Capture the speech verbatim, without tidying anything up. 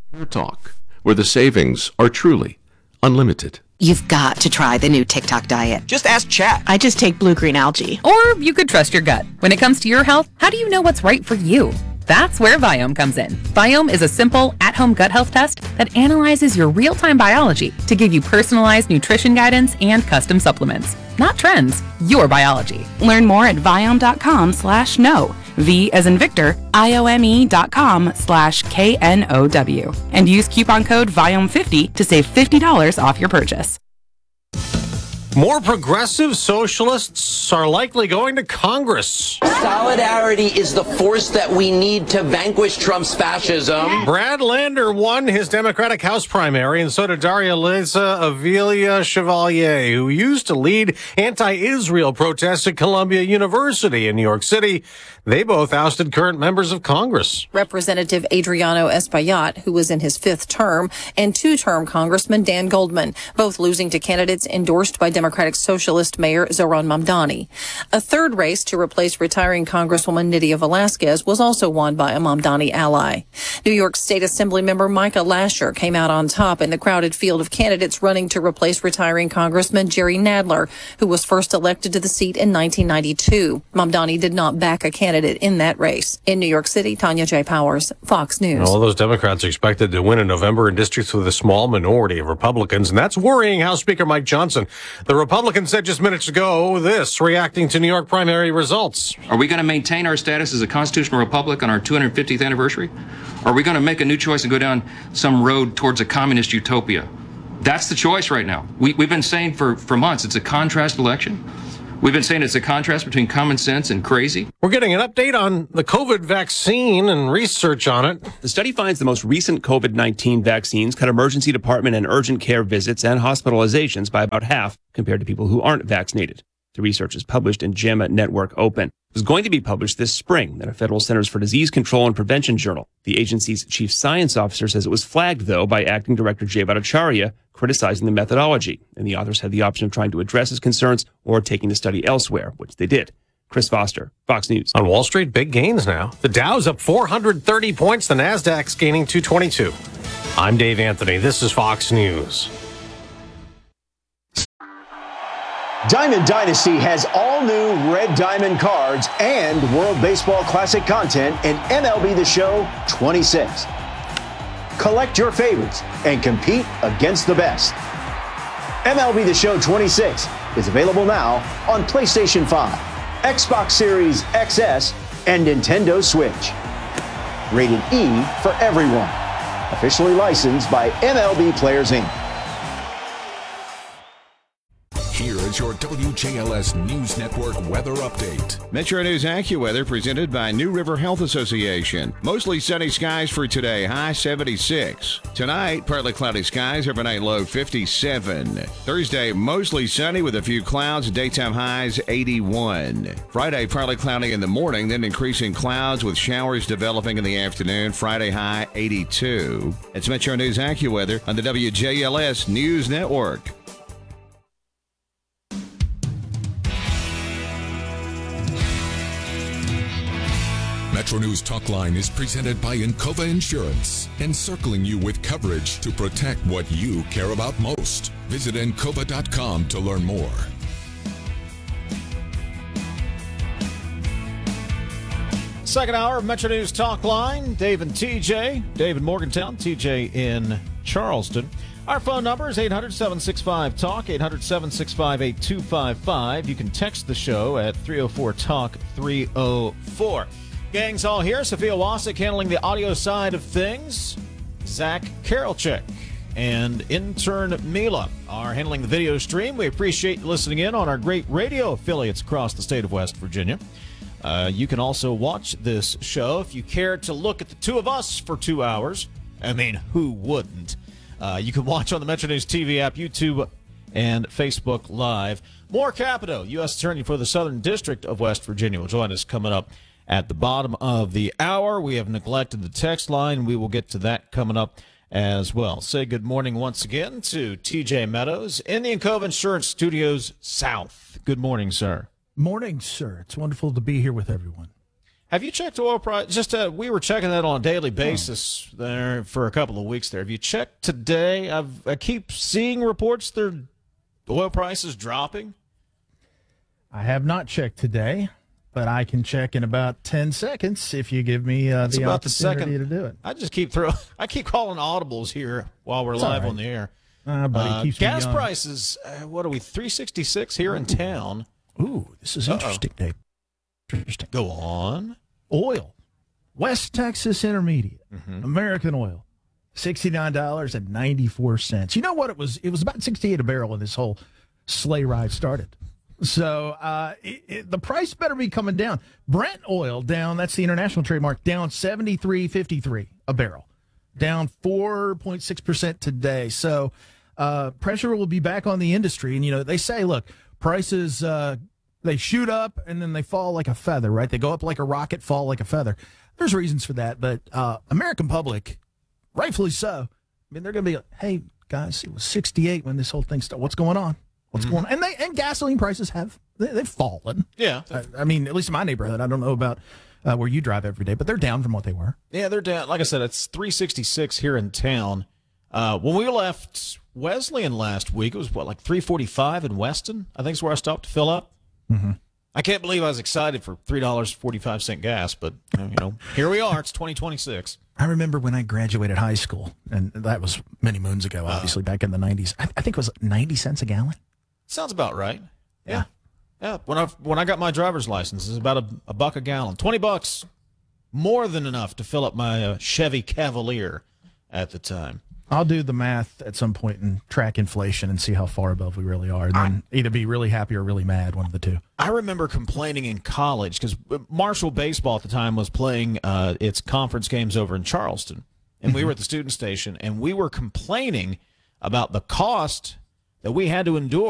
Hair Talk, where the savings are truly unlimited. You've got to try the new TikTok diet. Just ask Chat. I just take blue-green algae. Or you could trust your gut. When it comes to your health, how do you know what's right for you? That's where Viome comes in. Viome is a simple, at-home gut health test that analyzes your real-time biology to give you personalized nutrition guidance and custom supplements. Not trends, your biology. Learn more at Viome.com slash no. V as in Victor, I-O-M-E dot com slash K N O W. And use coupon code Viome fifty to save fifty dollars off your purchase. More progressive socialists are likely going to Congress. Solidarity is the force that we need to vanquish Trump's fascism. Brad Lander won his Democratic House primary, and so did Daria Liza Avilia Chevalier, who used to lead anti-Israel protests at Columbia University in New York City. They both ousted current members of Congress. Representative Adriano Espaillat, who was in his fifth term, and two-term Congressman Dan Goldman, both losing to candidates endorsed by Democratic Socialist Mayor Zohran Mamdani. A third race to replace retiring Congresswoman Nydia Velasquez was also won by a Mamdani ally. New York State Assemblymember Micah Lasher came out on top in the crowded field of candidates running to replace retiring Congressman Jerry Nadler, who was first elected to the seat in nineteen ninety-two. Mamdani did not back a candidate in that race. In New York City, Tanya J. Powers, Fox News. All those Democrats are expected to win in November in districts with a small minority of Republicans, and that's worrying House Speaker Mike Johnson. The Republican said just minutes ago this, reacting to New York primary results. Are we going to maintain our status as a constitutional republic on our two hundred fiftieth anniversary? Or are we going to make a new choice and go down some road towards a communist utopia? That's the choice right now. We, we've been saying for, for months it's a contrast election. We've been saying it's a contrast between common sense and crazy. We're getting an update on the COVID vaccine and research on it. The study finds the most recent COVID nineteen vaccines cut emergency department and urgent care visits and hospitalizations by about half compared to people who aren't vaccinated. The research is published in JAMA Network Open. It was going to be published this spring in a Federal Centers for Disease Control and Prevention journal. The agency's chief science officer says it was flagged, though, by acting director Jay Bhattacharya, criticizing the methodology, and the authors had the option of trying to address his concerns or taking the study elsewhere, which they did. Chris Foster, Fox News. On Wall Street, big gains now. The Dow's up four hundred thirty points, the Nasdaq's gaining two twenty-two. I'm Dave Anthony. This is Fox News. Diamond Dynasty has all new Red Diamond cards and World Baseball Classic content in M L B The Show twenty-six. Collect your favorites and compete against the best. M L B The Show twenty-six is available now on PlayStation five, Xbox Series X S, and Nintendo Switch. Rated E for everyone. Officially licensed by M L B Players Incorporated. Here is your W J L S News Network weather update. Metro News AccuWeather presented by New River Health Association. Mostly sunny skies for today, high seventy-six. Tonight, partly cloudy skies, overnight low fifty-seven. Thursday, mostly sunny with a few clouds, daytime highs eighty-one. Friday, partly cloudy in the morning, then increasing clouds with showers developing in the afternoon. Friday high eighty-two. It's Metro News AccuWeather on the W J L S News Network. Metro News Talkline is presented by Encova Insurance, encircling you with coverage to protect what you care about most. Visit encova dot com to learn more. Second hour of Metro News Talkline. Dave and T J. Dave in Morgantown, T J in Charleston. Our phone number is eight hundred, seven six five, talk, eight hundred, seven six five, eight two five five. You can text the show at three oh four talk, three oh four. Gang's all here. Sophia Wasik handling the audio side of things. Zach Karolchik and intern Mila are handling the video stream. We appreciate you listening in on our great radio affiliates across the state of West Virginia. Uh, you can also watch this show if you care to look at the two of us for two hours. I mean, who wouldn't? Uh, you can watch on the Metro News T V app, YouTube, and Facebook Live. More Capito, U S Attorney for the Southern District of West Virginia, will join us coming up at the bottom of the hour. We have neglected the text line. We will get to that coming up as well. Say good morning once again to T J Meadows in the Encova Insurance Studios South. Good morning, sir. Morning, sir. It's wonderful to be here with everyone. Have you checked oil price? Just uh, we were checking that on a daily basis there for a couple of weeks there. Have you checked today? I've, I keep seeing reports that oil prices dropping. I have not checked today, but I can check in about ten seconds if you give me uh, It's the about the opportunity second to do it. I just keep throw. I keep calling audibles here while we're It's live all right. on the air. Uh, buddy, Uh, keeps me gas young. prices. Uh, what are we? three sixty-six here in town. Ooh, this is Uh-oh. interesting, Dave. Interesting. Go on. Oil, West Texas Intermediate, Mm-hmm. American Oil, sixty-nine dollars and ninety-four cents. You know what it was? It was about sixty-eight a barrel when this whole sleigh ride started. So uh, it, it, the price better be coming down. Brent oil down, that's the international trademark, down seventy-three fifty-three a barrel, down four point six percent today. So uh, pressure will be back on the industry. And, you know, they say, look, prices, uh, they shoot up and then they fall like a feather, right? They go up like a rocket, fall like a feather. There's reasons for that. But uh, American public, rightfully so, I mean, they're going to be like, hey, guys, it was sixty-eight when this whole thing started. What's going on? What's going on? And they and gasoline prices have they, they've fallen. Yeah, I, I mean, at least in my neighborhood. I don't know about uh, where you drive every day, but they're down from what they were. Yeah, they're down. Like I said, it's three sixty-six here in town. Uh, when we left Wesleyan last week, it was what, like three forty-five in Weston? I think is where I stopped to fill up. Mm-hmm. I can't believe I was excited for three dollars and forty-five cents gas, but you know, here we are. It's twenty twenty-six. I remember when I graduated high school, and that was many moons ago, obviously, back in the nineties. I, I think it was ninety cents a gallon. Sounds about right. Yeah. Yeah. When I when I got my driver's license, it was about a, a buck a gallon. twenty bucks, more than enough to fill up my uh, Chevy Cavalier at the time. I'll do the math at some point and track inflation and see how far above we really are, and then I, either be really happy or really mad, one of the two. I remember complaining in college because Marshall baseball at the time was playing uh, its conference games over in Charleston, and we were at the student station, and we were complaining about the cost that we had to endure